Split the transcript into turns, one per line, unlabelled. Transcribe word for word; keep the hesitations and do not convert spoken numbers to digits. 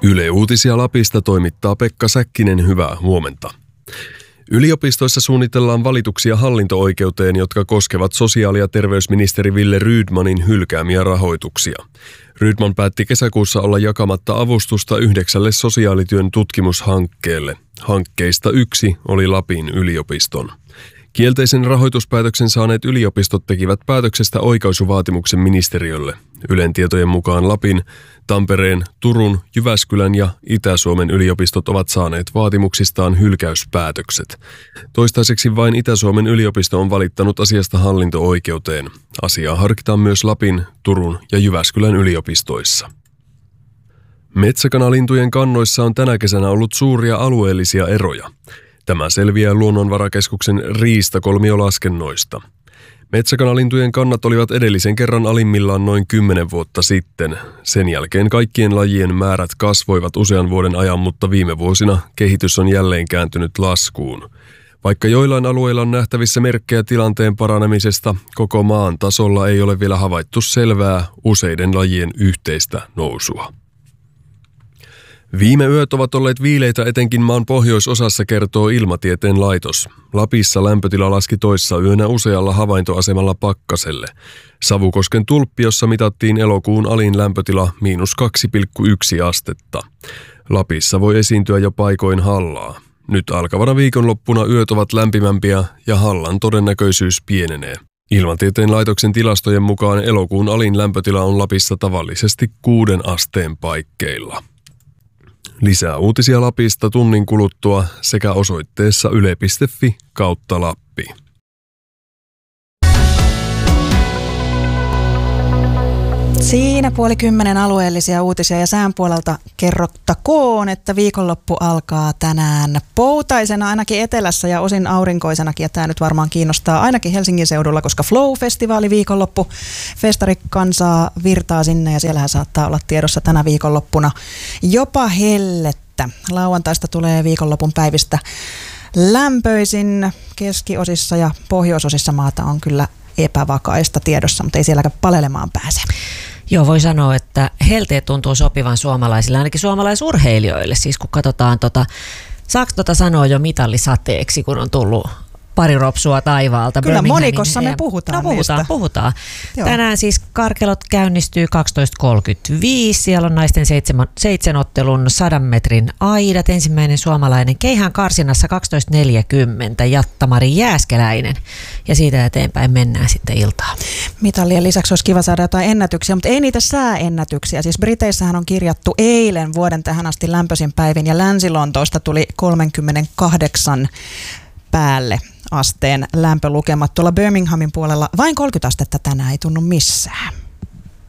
Yle Uutisia Lapista toimittaa Pekka Säkkinen, hyvää huomenta. Yliopistoissa suunnitellaan valituksia hallinto-oikeuteen, jotka koskevat sosiaali- ja terveysministeri Wille Rydmanin hylkäämiä rahoituksia. Rydman päätti kesäkuussa olla jakamatta avustusta yhdeksälle sosiaalityön tutkimushankkeelle. Hankkeista yksi oli Lapin yliopiston. Kielteisen rahoituspäätöksen saaneet yliopistot tekivät päätöksestä oikaisuvaatimuksen ministeriölle. Ylen tietojen mukaan Lapin, Tampereen, Turun, Jyväskylän ja Itä-Suomen yliopistot ovat saaneet vaatimuksistaan hylkäyspäätökset. Toistaiseksi vain Itä-Suomen yliopisto on valittanut asiasta hallinto-oikeuteen. Asiaa harkitaan myös Lapin, Turun ja Jyväskylän yliopistoissa. Metsäkanalintujen kannoissa on tänä kesänä ollut suuria alueellisia eroja. Tämä selviää Luonnonvarakeskuksen riistakolmiolaskennoista. Metsäkanalintujen kannat olivat edellisen kerran alimmillaan noin kymmenen vuotta sitten. Sen jälkeen kaikkien lajien määrät kasvoivat usean vuoden ajan, mutta viime vuosina kehitys on jälleen kääntynyt laskuun. Vaikka joillain alueilla on nähtävissä merkkejä tilanteen paranemisesta, koko maan tasolla ei ole vielä havaittu selvää useiden lajien yhteistä nousua. Viime yöt ovat olleet viileitä etenkin maan pohjoisosassa, kertoo Ilmatieteen laitos. Lapissa lämpötila laski toissa yönä usealla havaintoasemalla pakkaselle. Savukosken Tulppiossa mitattiin elokuun alin lämpötila miinus kaksi pilkku yksi astetta. Lapissa voi esiintyä jo paikoin hallaa. Nyt alkavana viikonloppuna yöt ovat lämpimämpiä ja hallan todennäköisyys pienenee. Ilmatieteen laitoksen tilastojen mukaan elokuun alin lämpötila on Lapissa tavallisesti kuuden asteen paikkeilla. Lisää uutisia Lapista tunnin kuluttua sekä osoitteessa yle piste fi kautta Lappi.
Siinä puoli kymmenen alueellisia uutisia ja sään puolelta kerrottakoon, että viikonloppu alkaa tänään poutaisena ainakin etelässä ja osin aurinkoisenakin. Ja tämä nyt varmaan kiinnostaa ainakin Helsingin seudulla, koska Flow-festivaali viikonloppu festarikansaa virtaa sinne ja siellähän saattaa olla tiedossa tänä viikonloppuna jopa hellettä. Lauantaista tulee viikonlopun päivistä lämpöisin, keskiosissa ja pohjoisosissa maata on kyllä epävakaista tiedossa, mutta ei sielläkään palelemaan pääse.
Joo, voi sanoa, että helteet tuntuu sopivan suomalaisille, ainakin suomalaisurheilijoille. Siis kun katsotaan, tota, saako tota sanoa jo mitallisateeksi, kun on tullut pari ropsua taivaalta.
Kyllä monikossa me puhutaan
No puhutaan,
niistä.
puhutaan.
Joo.
Tänään siis karkelot käynnistyy kaksitoista kolmekymmentäviisi. Siellä on naisten seitsemän, seitsemänottelun sadan metrin aidat. Ensimmäinen suomalainen keihän karsinassa kaksitoista neljäkymmentä. Jatta-Mari Jääskeläinen. Ja siitä eteenpäin mennään sitten iltaan.
Mitallien lisäksi olisi kiva saada jotain ennätyksiä, mutta ei niitä sääennätyksiä. Siis Briteissähän on kirjattu eilen vuoden tähän asti lämpöisin päivin ja Länsi-Lontoosta tuli kolmekymmentäkahdeksan päälle asteen lämpölukemat. Tuolla Birminghamin puolella vain kolmekymmentä astetta tänään, ei tunnu missään.